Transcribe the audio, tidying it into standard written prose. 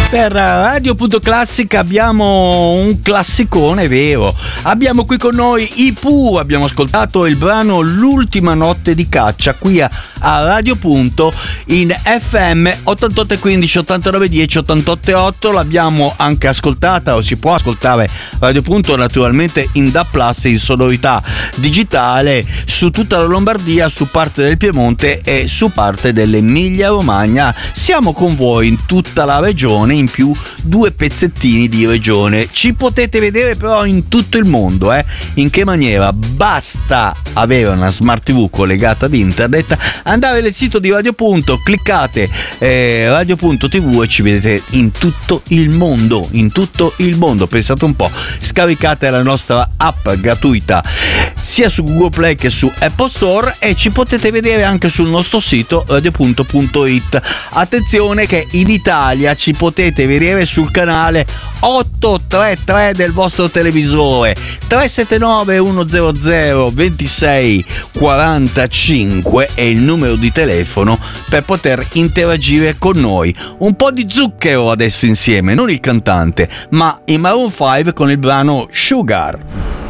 Per Radio.Classica abbiamo un classicone vero. Abbiamo qui con noi i Pooh. Abbiamo ascoltato il brano L'ultima notte di caccia qui a Radio Punto in FM 88.15, 89.10, 88.8. L'abbiamo anche ascoltata, o si può ascoltare Radio Punto naturalmente in DAB+, in sonorità digitale su tutta la Lombardia, su parte del Piemonte e su parte dell'Emilia Romagna. Siamo con voi in tutta la regione, in più 2 pezzettini di regione. Ci potete vedere però in tutto il mondo, In che maniera? Basta avere una smart TV collegata ad internet, andare nel sito di Radio Punto, cliccate Radio.tv e ci vedete in tutto il mondo, pensate un po', scaricate la nostra app gratuita sia su Google Play che su Apple Store e ci potete vedere anche sul nostro sito radiopunto.it. Attenzione che in Italia ci potete vedere sul canale 833 del vostro televisore. 379 100 26 45 è il numero di telefono per poter interagire con noi. Un po' di zucchero adesso insieme, non il cantante, ma i Maroon 5 con il brano Sugar.